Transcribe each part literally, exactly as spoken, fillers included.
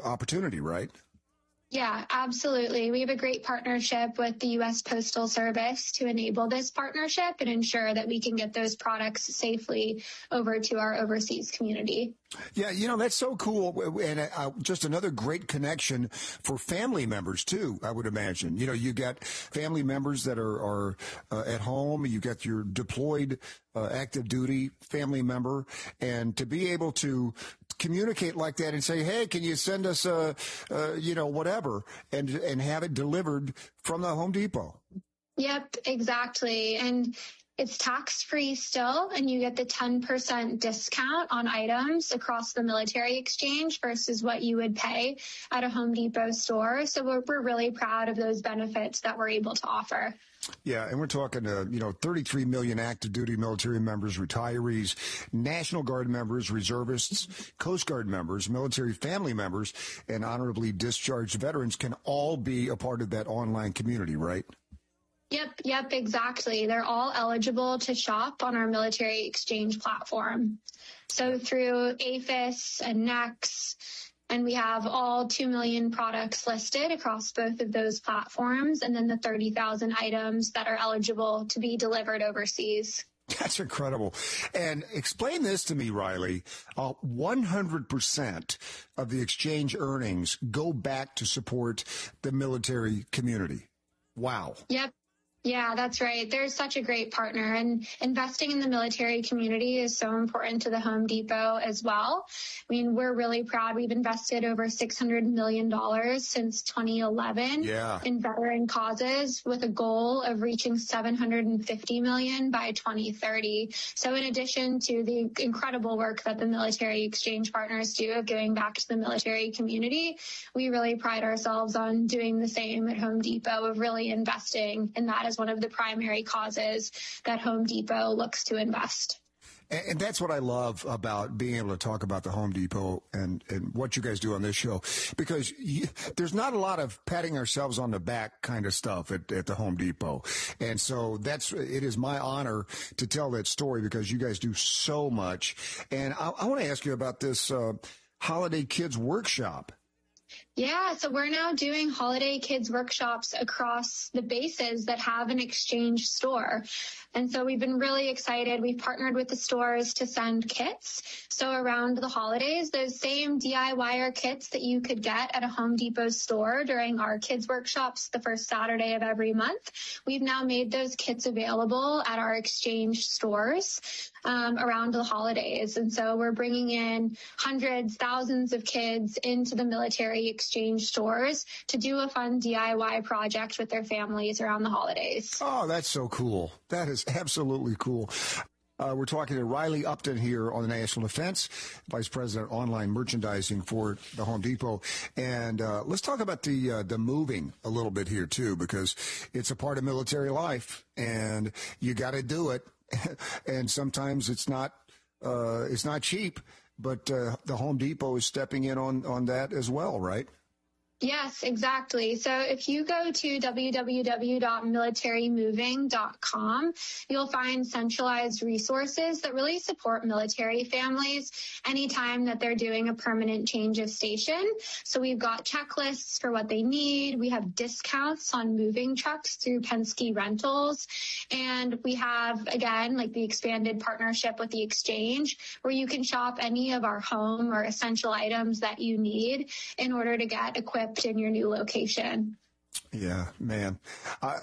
opportunity, right? Yeah, absolutely. We have a great partnership with the U S Postal Service to enable this partnership and ensure that we can get those products safely over to our overseas community. Yeah, you know, that's so cool. And uh, just another great connection for family members, too, I would imagine. You know, you got family members that are, are uh, at home. You got your deployed uh, active duty family member. And to be able to communicate like that and say, hey, can you send us, uh, uh, you know, whatever, and and have it delivered from the Home Depot. Yep, exactly. And it's tax-free still, and you get the ten percent discount on items across the military exchange versus what you would pay at a Home Depot store. So we're, we're really proud of those benefits that we're able to offer. Yeah, and we're talking, uh, you know, thirty-three million active duty military members, retirees, National Guard members, reservists, Coast Guard members, military family members, and honorably discharged veterans can all be a part of that online community, right? Yep, yep, exactly. They're all eligible to shop on our military exchange platform. So through APHIS and NEX, and we have all two million products listed across both of those platforms, and then the thirty thousand items that are eligible to be delivered overseas. That's incredible. And explain this to me, Riley. Uh, one hundred percent of the exchange earnings go back to support the military community. Wow. Yep. Yeah, that's right. They're such a great partner, and investing in the military community is so important to the Home Depot as well. I mean, we're really proud. We've invested over six hundred million dollars since twenty eleven yeah. in veteran causes, with a goal of reaching seven hundred fifty million dollars by twenty thirty. So in addition to the incredible work that the military exchange partners do of giving back to the military community, we really pride ourselves on doing the same at Home Depot, of really investing in that as one of the primary causes that Home Depot looks to invest. And that's what I love about being able to talk about the Home Depot and, and what you guys do on this show, because you, there's not a lot of patting ourselves on the back kind of stuff at, at the Home Depot. And so that's, it is my honor to tell that story, because you guys do so much. And I, I want to ask you about this uh, Holiday Kids Workshop. Yeah, so we're now doing holiday kids workshops across the bases that have an exchange store. And so we've been really excited. We've partnered with the stores to send kits. So around the holidays, those same DIYer kits that you could get at a Home Depot store during our kids workshops the first Saturday of every month, we've now made those kits available at our exchange stores um, around the holidays. And so we're bringing in hundreds, thousands of kids into the military exchange exchange stores to do a fun D I Y project with their families around the holidays. Oh, that's so cool. That is absolutely cool. Uh, we're talking to Riley Upton here on the National Defense, Vice President Online Merchandising for the Home Depot. And uh, let's talk about the uh, the moving a little bit here, too, because it's a part of military life, and you got to do it. And sometimes it's not uh, it's not cheap. But uh, the Home Depot is stepping in on, on that as well, right? Yes, exactly. So if you go to w w w dot military moving dot com, you'll find centralized resources that really support military families anytime that they're doing a permanent change of station. So we've got checklists for what they need. We have discounts on moving trucks through Penske Rentals. And we have, again, like the expanded partnership with the exchange, where you can shop any of our home or essential items that you need in order to get equipped in your new location. Yeah, man. Uh,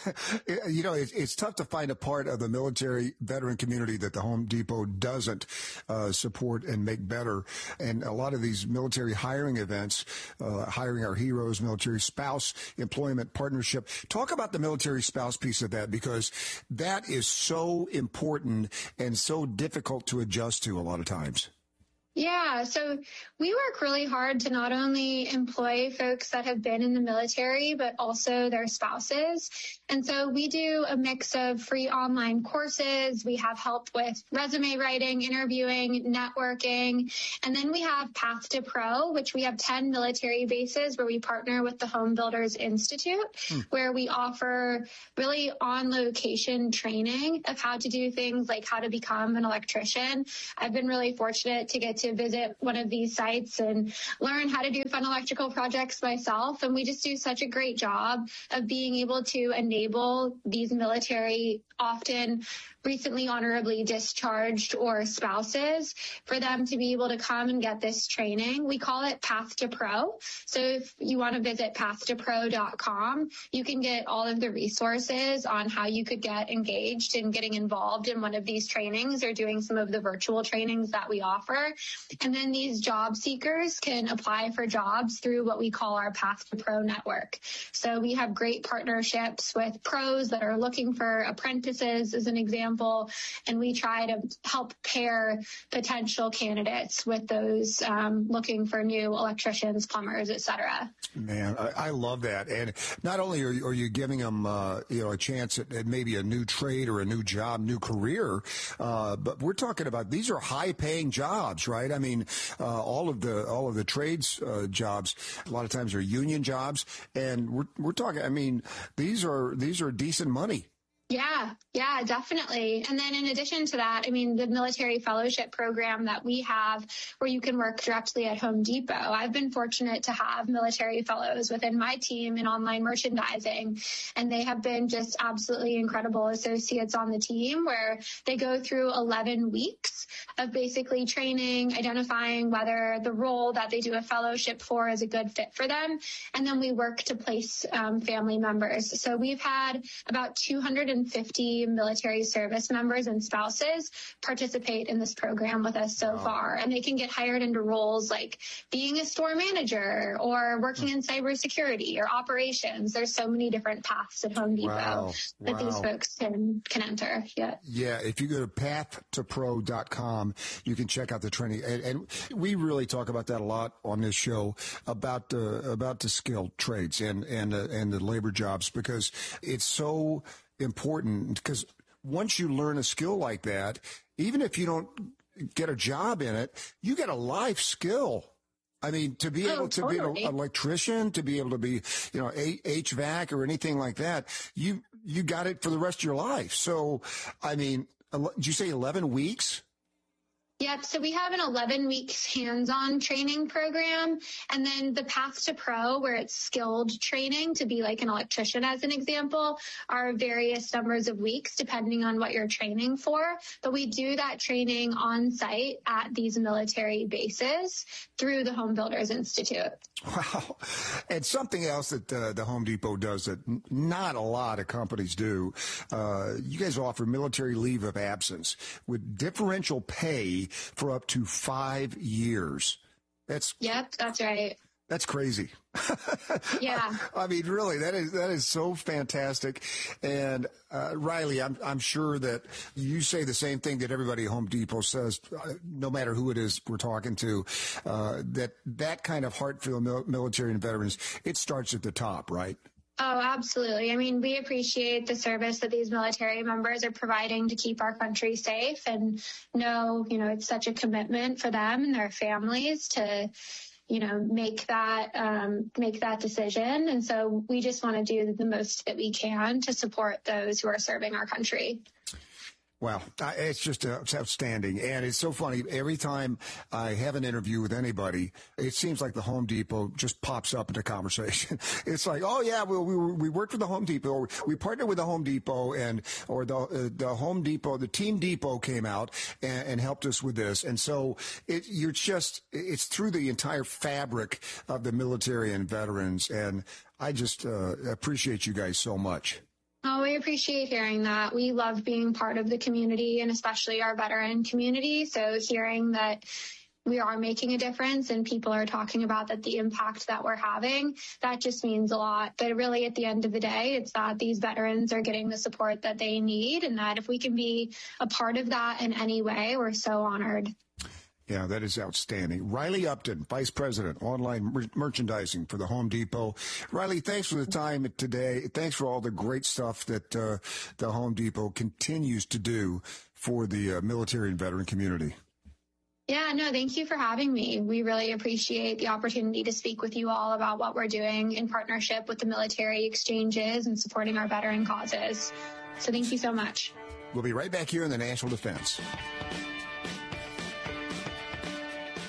you know, it, it's tough to find a part of the military veteran community that the Home Depot doesn't uh, support and make better. And a lot of these military hiring events, uh, hiring our heroes, military spouse employment partnership. Talk about the military spouse piece of that, because that is so important and so difficult to adjust to a lot of times. Yeah, so we work really hard to not only employ folks that have been in the military, but also their spouses. And so we do a mix of free online courses. We have help with resume writing, interviewing, networking. And then we have Path to Pro, which we have ten military bases where we partner with the Home Builders Institute, hmm. where we offer really on-location training of how to do things like how to become an electrician. I've been really fortunate to get to to visit one of these sites and learn how to do fun electrical projects myself. And we just do such a great job of being able to enable these military, often recently honorably discharged or spouses, for them to be able to come and get this training. We call it Path to Pro. So if you want to visit path to pro dot com, you can get all of the resources on how you could get engaged in getting involved in one of these trainings or doing some of the virtual trainings that we offer. And then these job seekers can apply for jobs through what we call our Path to Pro network. So we have great partnerships with pros that are looking for apprentices, as an example. And we try to help pair potential candidates with those um, looking for new electricians, plumbers, et cetera. Man, I, I love that. And not only are you, are you giving them, uh, you know, a chance at, at maybe a new trade or a new job, new career, uh, but we're talking about these are high-paying jobs, right? I mean, uh, all of the all of the trades uh, jobs a lot of times are union jobs, and we're we're talking. I mean, these are these are decent money. Yeah, yeah, definitely. And then in addition to that, I mean, the military fellowship program that we have where you can work directly at Home Depot. I've been fortunate to have military fellows within my team in online merchandising, and they have been just absolutely incredible associates on the team where they go through eleven weeks of basically training, identifying whether the role that they do a fellowship for is a good fit for them. And then we work to place um, family members. So we've had about two hundred fifty military service members and spouses participate in this program with us so wow. far. And they can get hired into roles like being a store manager or working in cybersecurity or operations. There's so many different paths at Home Depot wow. that wow. these folks can, can enter. Yeah. Yeah. If you go to path to pro dot com, you can check out the training. And, and we really talk about that a lot on this show about, uh, about the skilled trades and, and, uh, and the labor jobs, because it's so important, because once you learn a skill like that, even if you don't get a job in it, you get a life skill. I mean, to be oh, able to totally. be an electrician, to be able to be, you know, H V A C or anything like that, you you got it for the rest of your life. So, I mean, did you say eleven weeks? Yep. So we have an eleven weeks hands-on training program, and then the Path to Pro, where it's skilled training to be like an electrician, as an example, are various numbers of weeks depending on what you're training for. But we do that training on site at these military bases through the Home Builders Institute. Wow. And something else that uh, the Home Depot does that n- not a lot of companies do, uh, you guys offer military leave of absence with differential pay for up to five years. That's Yep, that's right. That's crazy. Yeah. I, I mean, really, that is that is so fantastic. And uh, Riley, I'm I'm sure that you say the same thing that everybody at Home Depot says, uh, no matter who it is we're talking to, uh, that that kind of heart for the mil- military and veterans, it starts at the top, right? Oh, absolutely. I mean, we appreciate the service that these military members are providing to keep our country safe, and know, you know, it's such a commitment for them and their families to, you know, make that, um, make that decision. And so we just want to do the most that we can to support those who are serving our country. Wow, it's just uh, it's outstanding. And it's so funny. Every time I have an interview with anybody, it seems like the Home Depot just pops up in the conversation. It's like, oh, yeah, well, we we worked with the Home Depot, or we partnered with the Home Depot, and or the uh, the Home Depot, the Team Depot came out and, and helped us with this. And so it, you're just, it's through the entire fabric of the military and veterans. And I just uh, appreciate you guys so much. Oh, we appreciate hearing that. We love being part of the community, and especially our veteran community. So hearing that we are making a difference and people are talking about that the impact that we're having, that just means a lot. But really, at the end of the day, it's that these veterans are getting the support that they need, and that if we can be a part of that in any way, we're so honored. Yeah, that is outstanding. Riley Upton, Vice President, Online mer- Merchandising for the Home Depot. Riley, thanks for the time today. Thanks for all the great stuff that uh, the Home Depot continues to do for the uh, military and veteran community. Yeah, no, thank you for having me. We really appreciate the opportunity to speak with you all about what we're doing in partnership with the military exchanges and supporting our veteran causes. So thank you so much. We'll be right back here in the National Defense.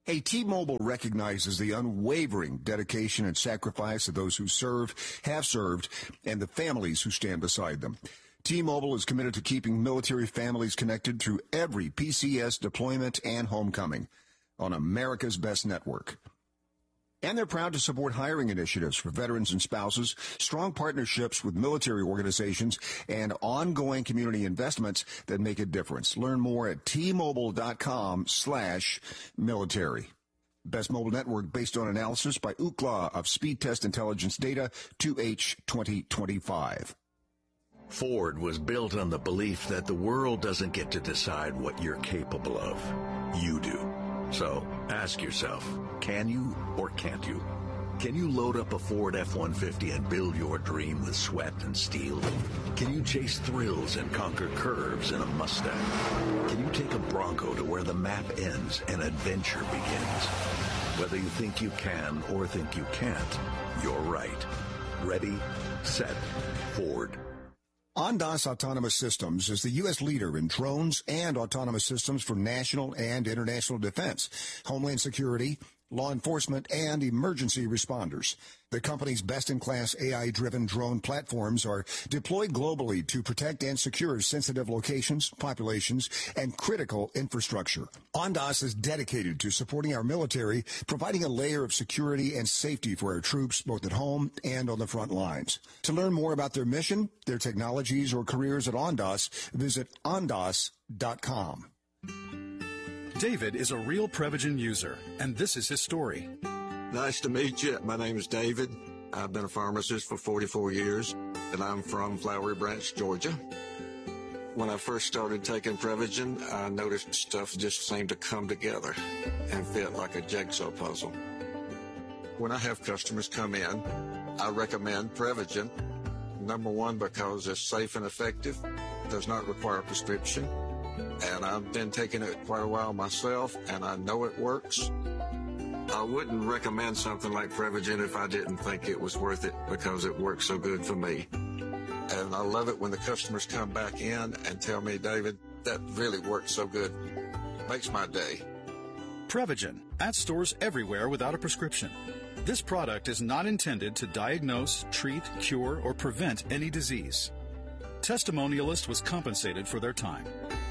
Hey, T-Mobile recognizes the unwavering dedication and sacrifice of those who serve, have served, and the families who stand beside them. T-Mobile is committed to keeping military families connected through every P C S deployment and homecoming on America's best network. And they're proud to support hiring initiatives for veterans and spouses, strong partnerships with military organizations, and ongoing community investments that make a difference. Learn more at T-Mobile.com slash military. Best mobile network based on analysis by Ookla of Speed Test Intelligence Data two H twenty twenty-five. Ford was built on the belief that the world doesn't get to decide what you're capable of. You do. So ask yourself, can you or can't you? Can you load up a Ford F one fifty and build your dream with sweat and steel? Can you chase thrills and conquer curves in a Mustang? Can you take a Bronco to where the map ends and adventure begins? Whether you think you can or think you can't, you're right. Ready, set, Ford. Ondas Autonomous Systems is the U S leader in drones and autonomous systems for national and international defense, homeland security, law enforcement, and emergency responders. The company's best-in-class A I-driven drone platforms are deployed globally to protect and secure sensitive locations, populations, and critical infrastructure. Ondas is dedicated to supporting our military, providing a layer of security and safety for our troops, both at home and on the front lines. To learn more about their mission, their technologies, or careers at Ondas, visit ondas dot com. David is a real Prevagen user, and this is his story. Nice to meet you. My name is David. I've been a pharmacist for forty-four years, and I'm from Flowery Branch, Georgia. When I first started taking Prevagen, I noticed stuff just seemed to come together and fit like a jigsaw puzzle. When I have customers come in, I recommend Prevagen. Number one, because it's safe and effective, does not require a prescription. And I've been taking it quite a while myself, and I know it works. I wouldn't recommend something like Prevagen if I didn't think it was worth it, because it works so good for me. And I love it when the customers come back in and tell me, David, that really worked so good. Makes my day. Prevagen, at stores everywhere without a prescription. This product is not intended to diagnose, treat, cure, or prevent any disease. Testimonialist was compensated for their time.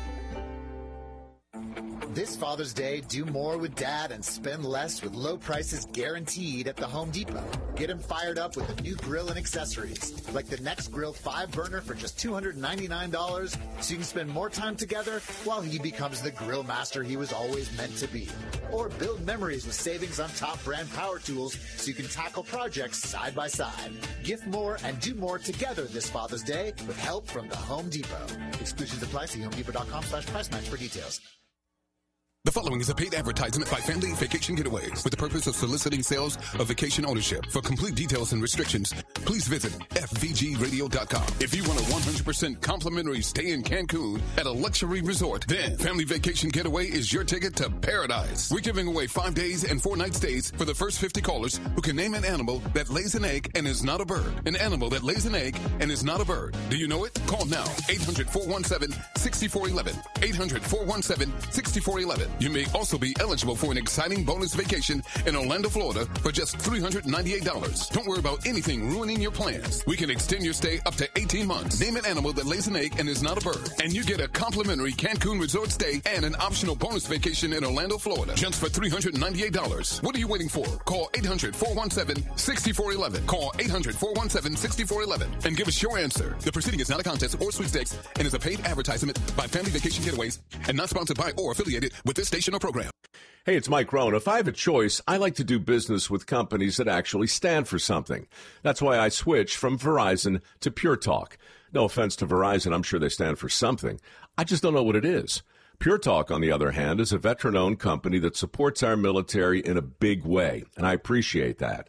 This Father's Day, do more with Dad and spend less with low prices guaranteed at the Home Depot. Get him fired up with a new grill and accessories, like the Next Grill five burner for just two hundred ninety-nine dollars, so you can spend more time together while he becomes the grill master he was always meant to be. Or build memories with savings on top brand power tools so you can tackle projects side by side. Gift more and do more together this Father's Day with help from the Home Depot. Exclusions apply. See homedepot.com slash price match for details. The following is a paid advertisement by Family Vacation Getaways with the purpose of soliciting sales of vacation ownership. For complete details and restrictions, please visit F V G radio dot com. If you want a one hundred percent complimentary stay in Cancun at a luxury resort, then Family Vacation Getaway is your ticket to paradise. We're giving away five days and four night stays for the first fifty callers who can name an animal that lays an egg and is not a bird. An animal that lays an egg and is not a bird. Do you know it? Call now. eight hundred, four one seven, six four one one. eight hundred, four one seven, six four one one. You may also be eligible for an exciting bonus vacation in Orlando, Florida for just three hundred ninety-eight dollars. Don't worry about anything ruining your plans. We can extend your stay up to eighteen months. Name an animal that lays an egg and is not a bird. And you get a complimentary Cancun resort stay and an optional bonus vacation in Orlando, Florida just for three hundred ninety-eight dollars. What are you waiting for? Call eight hundred, four one seven, six four one one. Call eight hundred, four one seven, six four one one and give us your answer. The proceeding is not a contest or sweepstakes and is a paid advertisement by Family Vacation Getaways and not sponsored by or affiliated with this station or program. Hey, it's Mike Rohn. If I have a choice, I like to do business with companies that actually stand for something. That's why I switched from Verizon to Pure Talk. No offense to Verizon, I'm sure they stand for something. I just don't know what it is. Pure Talk, on the other hand, is a veteran-owned company that supports our military in a big way, and I appreciate that.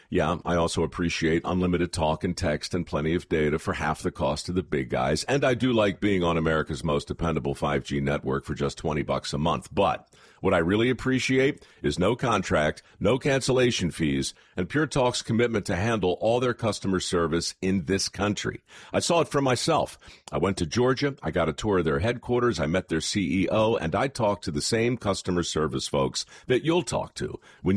Yeah, I also appreciate unlimited talk and text and plenty of data for half the cost of the big guys. And I do like being on America's most dependable five G network for just twenty bucks a month. But what I really appreciate is no contract, no cancellation fees, and Pure Talk's commitment to handle all their customer service in this country. I saw it for myself. I went to Georgia, I got a tour of their headquarters, I met their C E O, and I talked to the same customer service folks that you'll talk to when